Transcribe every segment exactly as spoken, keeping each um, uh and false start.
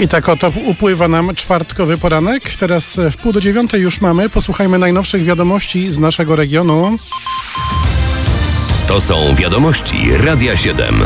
I tak oto upływa nam czwartkowy poranek. Teraz w pół do dziewiątej już mamy. Posłuchajmy najnowszych wiadomości z naszego regionu. To są wiadomości Radia siedem.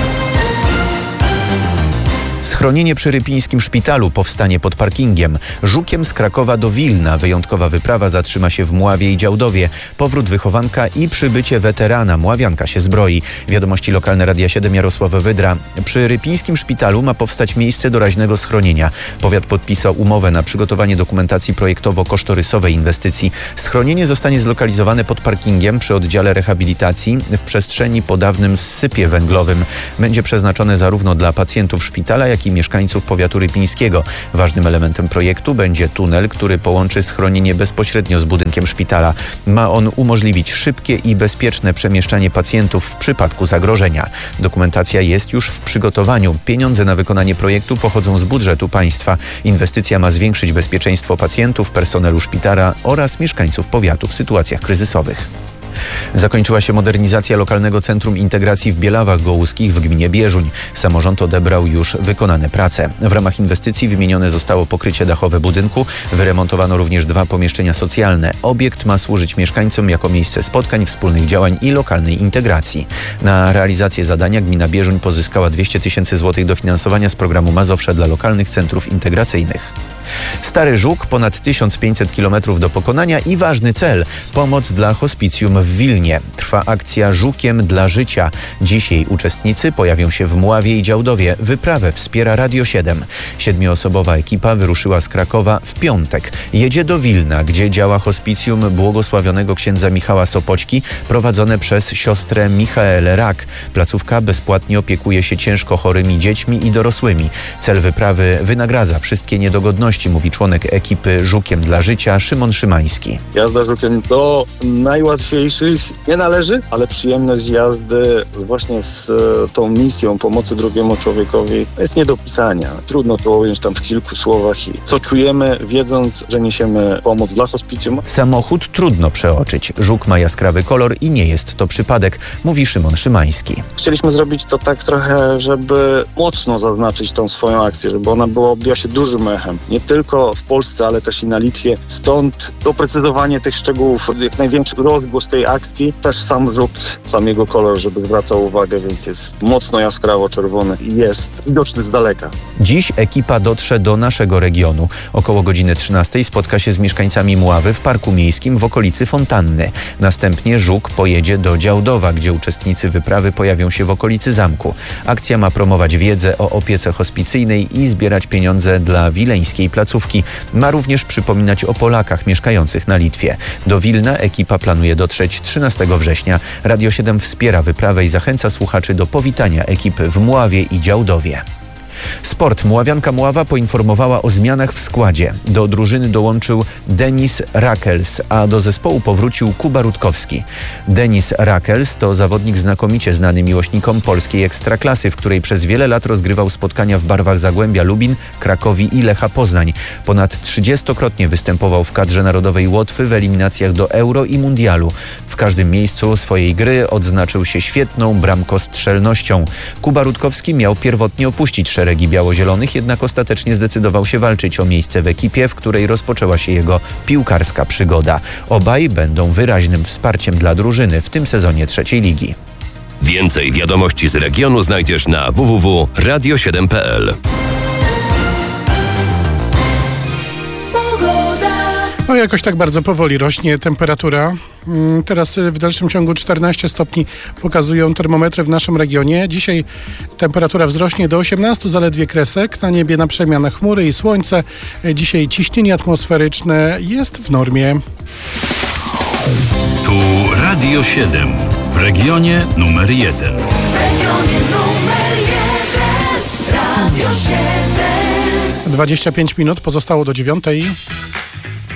Schronienie przy Rypińskim Szpitalu powstanie pod parkingiem. Żukiem z Krakowa do Wilna. Wyjątkowa wyprawa zatrzyma się w Mławie i Działdowie. Powrót wychowanka i przybycie weterana. Mławianka się zbroi. Wiadomości lokalne Radia siedem, Jarosław Wydra. Przy Rypińskim Szpitalu ma powstać miejsce doraźnego schronienia. Powiat podpisał umowę na przygotowanie dokumentacji projektowo-kosztorysowej inwestycji. Schronienie zostanie zlokalizowane pod parkingiem przy oddziale rehabilitacji w przestrzeni po dawnym zsypie węglowym. Będzie przeznaczone zarówno dla pacjentów szpitala, jak i mieszkańców powiatu rypińskiego. Ważnym elementem projektu będzie tunel, który połączy schronienie bezpośrednio z budynkiem szpitala. Ma on umożliwić szybkie i bezpieczne przemieszczanie pacjentów w przypadku zagrożenia. Dokumentacja jest już w przygotowaniu. Pieniądze na wykonanie projektu pochodzą z budżetu państwa. Inwestycja ma zwiększyć bezpieczeństwo pacjentów, personelu szpitala oraz mieszkańców powiatu w sytuacjach kryzysowych. Zakończyła się modernizacja lokalnego Centrum Integracji w Bielawach Gołuskich w gminie Bieżuń. Samorząd odebrał już wykonane prace. W ramach inwestycji wymienione zostało pokrycie dachowe budynku. Wyremontowano również dwa pomieszczenia socjalne. Obiekt ma służyć mieszkańcom jako miejsce spotkań, wspólnych działań i lokalnej integracji. Na realizację zadania gmina Bieżuń pozyskała dwieście tysięcy złotych dofinansowania z programu Mazowsze dla lokalnych centrów integracyjnych. Stary Żuk, ponad tysiąc pięćset kilometrów do pokonania i ważny cel – pomoc dla hospicjum w Wilnie. Trwa akcja Żukiem dla życia. Dziś jej uczestnicy pojawią się w Mławie i Działdowie. Wyprawę wspiera Radio siedem. Siedmioosobowa ekipa wyruszyła z Krakowa w piątek. Jedzie do Wilna, gdzie działa hospicjum błogosławionego księdza Michała Sopoćki, prowadzone przez siostrę Michaelę Rak. Placówka bezpłatnie opiekuje się ciężko chorymi dziećmi i dorosłymi. Cel wyprawy wynagradza wszystkie niedogodności, mówi członek ekipy Żukiem dla życia Szymon Szymański. Jazda Żukiem do najłatwiejszych nie należy, ale przyjemność jazdy właśnie z e, tą misją pomocy drugiemu człowiekowi jest nie do pisania. Trudno to ująć tam w kilku słowach i co czujemy, wiedząc, że niesiemy pomoc dla hospicjum. Samochód trudno przeoczyć. Żuk ma jaskrawy kolor i nie jest to przypadek, mówi Szymon Szymański. Chcieliśmy zrobić to tak trochę, żeby mocno zaznaczyć tą swoją akcję, żeby ona była, odbiła się dużym echem. Nie tylko w Polsce, ale też i na Litwie. Stąd doprecyzowanie tych szczegółów, jak największy rozgłos tej akcji, też sam żuk, sam jego kolor, żeby zwracał uwagę, więc jest mocno jaskrawo czerwony i jest widoczny z daleka. Dziś ekipa dotrze do naszego regionu. Około godziny trzynastej spotka się z mieszkańcami Mławy w Parku Miejskim w okolicy Fontanny. Następnie Żuk pojedzie do Działdowa, gdzie uczestnicy wyprawy pojawią się w okolicy zamku. Akcja ma promować wiedzę o opiece hospicyjnej i zbierać pieniądze dla wileńskiej placówki. Ma również przypominać o Polakach mieszkających na Litwie. Do Wilna ekipa planuje dotrzeć trzynastego września. Radio siedem wspiera wyprawę i zachęca słuchaczy do powitania ekipy w Mławie i Działdowie. Sport. Mławianka Mława poinformowała o zmianach w składzie. Do drużyny dołączył Denis Rakels, a do zespołu powrócił Kuba Rutkowski. Denis Rakels to zawodnik znakomicie znany miłośnikom polskiej ekstraklasy, w której przez wiele lat rozgrywał spotkania w barwach Zagłębia Lubin, Krakowi i Lecha Poznań. Ponad trzydziestokrotnie występował w kadrze narodowej Łotwy w eliminacjach do Euro i Mundialu. W każdym miejscu swojej gry odznaczył się świetną bramkostrzelnością. Kuba Rutkowski miał pierwotnie opuścić szeregi biało-zielonych, jednak ostatecznie zdecydował się walczyć o miejsce w ekipie, w której rozpoczęła się jego piłkarska przygoda. Obaj będą wyraźnym wsparciem dla drużyny w tym sezonie trzeciej ligi. Więcej wiadomości z regionu znajdziesz na w w w kropka radio siedem kropka p l. No jakoś tak bardzo powoli rośnie temperatura. Teraz w dalszym ciągu czternaście stopni pokazują termometry w naszym regionie. Dzisiaj temperatura wzrośnie do osiemnastu zaledwie kresek. Na niebie na przemianę chmury i słońce. Dzisiaj ciśnienie atmosferyczne jest w normie. Tu Radio siedem w regionie numer jeden. W regionie numer jeden Radio siedem. dwadzieścia pięć minut pozostało do dziewiątej.